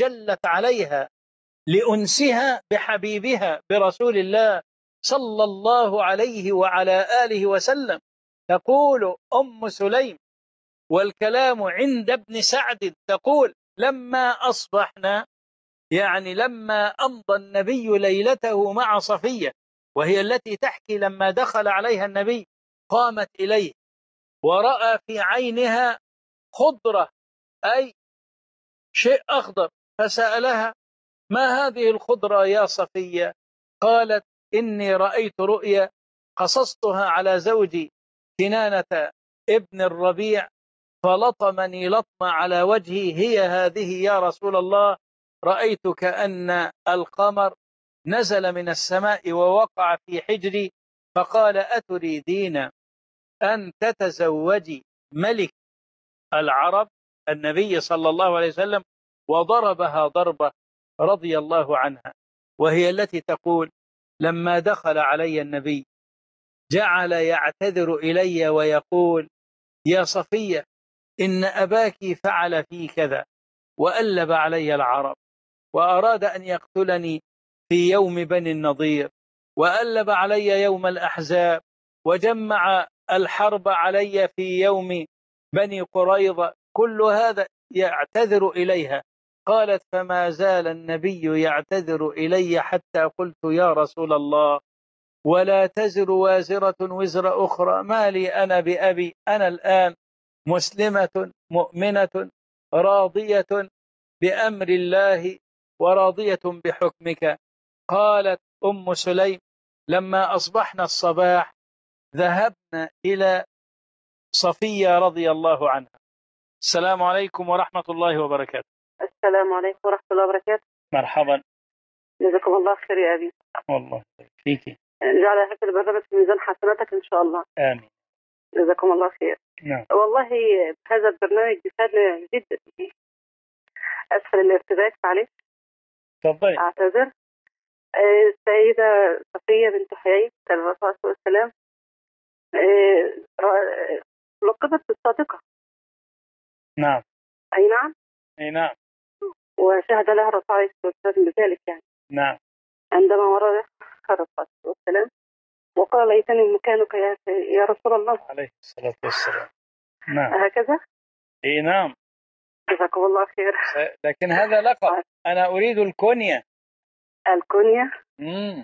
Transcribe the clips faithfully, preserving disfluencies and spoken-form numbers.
جلت عليها لأنسها بحبيبها برسول الله صلى الله عليه وعلى آله وسلم. تقول أم سليم والكلام عند ابن سعد، تقول لما أصبحنا، يعني لما أمضى النبي ليلته مع صفية، وهي التي تحكي لما دخل عليها النبي قامت إليه ورأى في عينها خضرة، أي شيء أخضر، فسألها ما هذه الخضرة يا صفية؟ قالت إني رأيت رؤيا قصصتها على زوجي كنانة ابن الربيع فلطمني لطمة على وجهي، هي هذه يا رسول الله، رأيت كأن القمر نزل من السماء ووقع في حجري، فقال أتريدين أن تتزوجي ملك العرب النبي صلى الله عليه وسلم؟ وضربها ضربة رضي الله عنها، وهي التي تقول لما دخل علي النبي جعل يعتذر إلي ويقول يا صفية إن أباك فعل في كذا وألب علي العرب وأراد أن يقتلني في يوم بني النضير، وألب علي يوم الأحزاب، وجمع الحرب علي في يوم بني قريظة، كل هذا يعتذر إليها. قالت فما زال النبي يعتذر إلي حتى قلت يا رسول الله ولا تزر وازرة وزر أخرى، ما لي أنا بأبي، أنا الآن مسلمة مؤمنة راضية بأمر الله وراضية بحكمك. قالت أم سليم لما أصبحنا الصباح ذهبنا إلى صفية رضي الله عنها. السلام عليكم ورحمة الله وبركاته. السلام عليكم ورحمة الله وبركاته. مرحبا. جزاكم الله خير يا أبي. والله فيك. جعل هذا البرنامج في ميزان حسناتك إن شاء الله. آمين. جزاكم الله خير. نعم. والله هذا البرنامج بيساعدنا جدا. أسفل الارتباك معلش. تفضلي. أعتذر. السيدة صفية بنت حيي عليه الصلاة والسلام لقبت بالصادقة. نعم. أي نعم. أي نعم. وشهد لها الرسول عليه الصلاة والسلام بذلك يعني. نعم. عندما ورد الرسول والسلام وقال ليتني مكانك يا يا رسول الله عليه الصلاة والسلام. نعم. هكذا. اي نعم. جزاكم الله خير. لكن هذا لقب، أنا أريد الكنية. الكنية. امم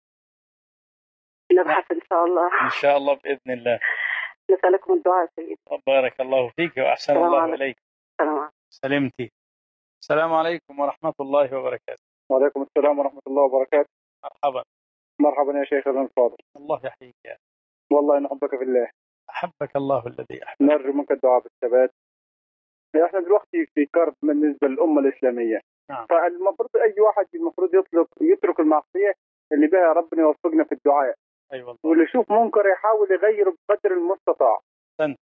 نبحث إن شاء الله. إن شاء الله بإذن الله. نسألكم الدعاء سيدي. بارك الله فيك وأحسن الله إليك. السلام. سلمتي. السلام عليكم ورحمة الله وبركاته. وعليكم السلام ورحمة الله وبركاته. مرحبا. مرحبا يا شيخ الفاضل. الله يحييك يا والله نحبك في الله. أحبك الله الذي أحبك. نرجو منك الدعاء بالثبات. احنا دلوقتي في كرب بالنسبة للأمة الإسلامية. نعم. فالمفروض أي واحد المفروض يطلق يترك المعصية اللي بها ربنا يوفقنا في الدعاء. أيوة. واللي يشوف منكر يحاول يغيره بقدر المستطاع. سنت.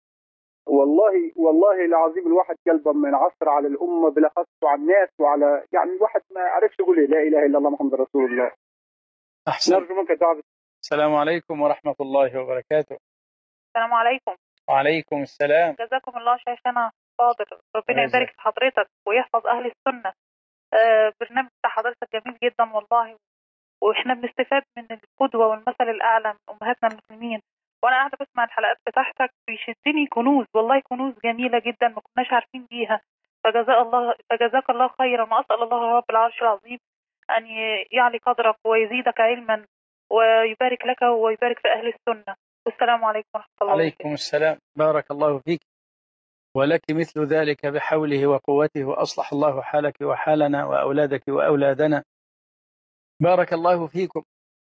والله والله العظيم الواحد قلبه من عصر على الأمة بالأخص وعلى الناس وعلى يعني الواحد ما عرفش يقول لا إله إلا الله محمد رسول الله. أحسن. نرجو منك الدعاء. السلام عليكم ورحمة الله وبركاته. السلام عليكم. وعليكم السلام. جزاكم الله شيخنا فاضل، ربنا يبارك في حضرتك ويحفظ أهل السنة. آه برنامج حضرتك جميل جدا والله، وإحنا بنستفاد من القدوة والمثل الأعلى من أمهاتنا المسلمين. وأنا قاعدة بسمع الحلقات بتاعتك بيشدني كنوز، والله كنوز جميلة جدا ما كناش عارفين بيها. فجزاك الله فجزاك الله خيرا، وأسأل الله رب العرش العظيم أن يعلي قدرك ويزيدك علما ويبارك لك ويبارك في أهل السنة. والسلام عليكم ورحمة الله وبركاته. عليكم السلام. بارك الله فيك ولك مثل ذلك بحوله وقوته، وأصلح الله حالك وحالنا وأولادك وأولادنا. بارك الله فيكم.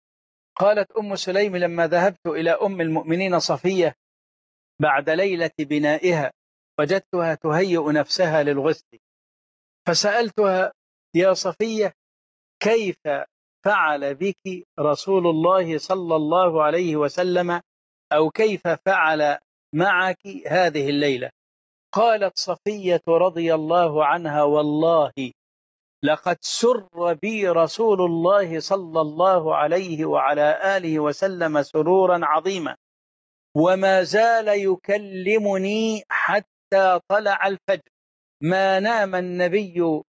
قالت أم سليم لما ذهبت إلى أم المؤمنين صفية بعد ليلة بنائها وجدتها تهيئ نفسها للغسل، فسألتها يا صفية كيف فعل بك رسول الله صلى الله عليه وسلم، أو كيف فعل معك هذه الليلة؟ قالت صفية رضي الله عنها والله لقد سر بي رسول الله صلى الله عليه وعلى آله وسلم سرورا عظيما، وما زال يكلمني حتى طلع الفجر، ما نام النبي